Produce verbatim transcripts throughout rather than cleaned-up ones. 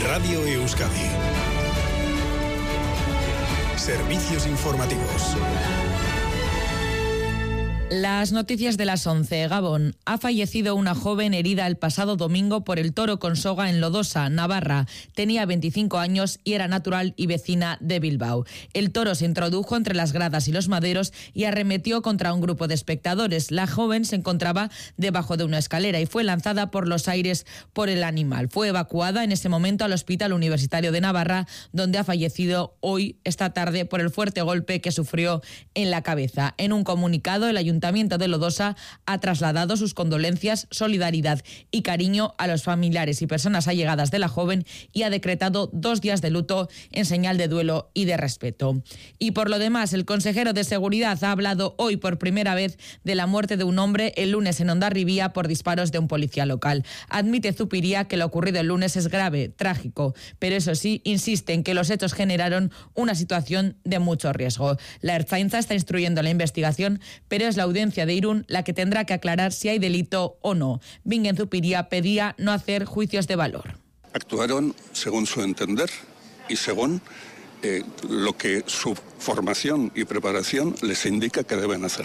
Radio Euskadi. Servicios informativos. Las noticias de las once. Gabón. Ha fallecido una joven herida el pasado domingo por el toro con soga en Lodosa, Navarra. Tenía veinticinco años y era natural y vecina de Bilbao. El toro se introdujo entre las gradas y los maderos y arremetió contra un grupo de espectadores. La joven se encontraba debajo de una escalera y fue lanzada por los aires por el animal. Fue evacuada en ese momento al Hospital Universitario de Navarra, donde ha fallecido hoy, esta tarde, por el fuerte golpe que sufrió en la cabeza. En un comunicado, el Ayuntamiento Ayuntamiento de Lodosa ha trasladado sus condolencias, solidaridad y cariño a los familiares y personas allegadas de la joven y ha decretado dos días de luto en señal de duelo y de respeto. Y por lo demás, el consejero de Seguridad ha hablado hoy por primera vez de la muerte de un hombre el lunes en Hondarribía por disparos de un policía local. Admite Zupiría que lo ocurrido el lunes es grave, trágico, pero eso sí, insiste en que los hechos generaron una situación de mucho riesgo. La Ertzaintza está instruyendo la investigación, pero es la audiencia de Irún la que tendrá que aclarar si hay delito o no. Bingen Zupiría pedía no hacer juicios de valor. Actuaron según su entender y según eh, lo que su formación y preparación les indica que deben hacer.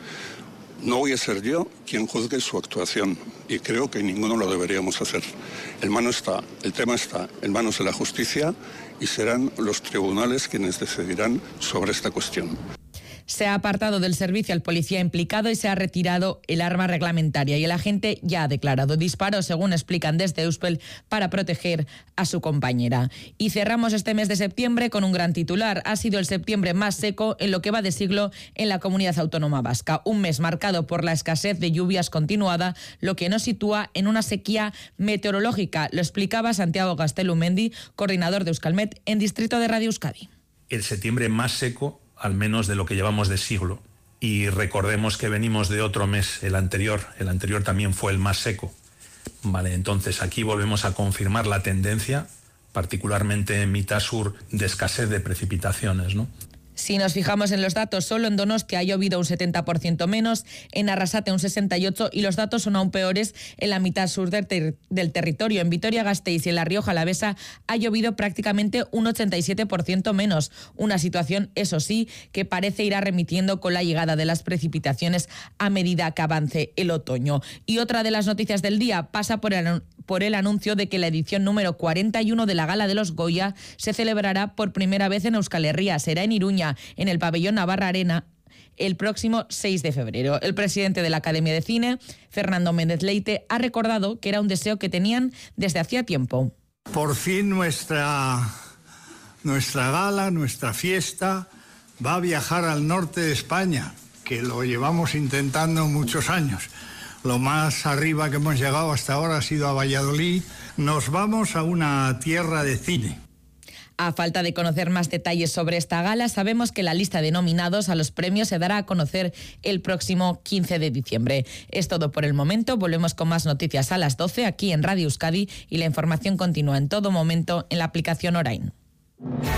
No voy a ser yo quien juzgue su actuación y creo que ninguno lo deberíamos hacer. El, mano está, el tema está en manos de la justicia y serán los tribunales quienes decidirán sobre esta cuestión. Se ha apartado del servicio al policía implicado y se ha retirado el arma reglamentaria y el agente ya ha declarado disparos, según explican desde Euspel, para proteger a su compañera. Y cerramos este mes de septiembre con un gran titular. Ha sido el septiembre más seco en lo que va de siglo en la Comunidad Autónoma Vasca. Un mes marcado por la escasez de lluvias continuada, lo que nos sitúa en una sequía meteorológica. Lo explicaba Santiago Gastelumendi, coordinador de Euskalmet en Distrito de Radio Euskadi. El septiembre más seco, al menos de lo que llevamos de siglo. Y recordemos que venimos de otro mes, el anterior, el anterior también fue el más seco. Vale, entonces aquí volvemos a confirmar la tendencia, particularmente en mitad sur, de escasez de precipitaciones, ¿no? Si nos fijamos en los datos, solo en Donostia ha llovido un setenta por ciento menos, en Arrasate un sesenta y ocho por ciento y los datos son aún peores en la mitad sur del, ter- del territorio. En Vitoria-Gasteiz y en La Rioja Alavesa ha llovido prácticamente un ochenta y siete por ciento menos. Una situación, eso sí, que parece ir remitiendo con la llegada de las precipitaciones a medida que avance el otoño. Y otra de las noticias del día pasa por el por el anuncio de que la edición número cuarenta y uno de la Gala de los Goya se celebrará por primera vez en Euskal Herria. Será en Iruña, en el pabellón Navarra Arena, el próximo seis de febrero. El presidente de la Academia de Cine, Fernando Méndez Leite, ha recordado que era un deseo que tenían desde hacía tiempo. Por fin nuestra, nuestra gala, nuestra fiesta, va a viajar al norte de España, que lo llevamos intentando muchos años. Lo más arriba que hemos llegado hasta ahora ha sido a Valladolid. Nos vamos a una tierra de cine. A falta de conocer más detalles sobre esta gala, sabemos que la lista de nominados a los premios se dará a conocer el próximo quince de diciembre. Es todo por el momento. Volvemos con más noticias a las doce aquí en Radio Euskadi y la información continúa en todo momento en la aplicación Orain.